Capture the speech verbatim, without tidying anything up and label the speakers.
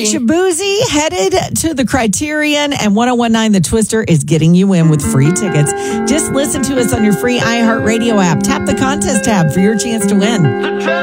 Speaker 1: Shabuzi headed to the Criterion, and ten nineteen The Twister is getting you in with free tickets. Just listen to us on your free iHeartRadio app. Tap the contest tab for your chance to win.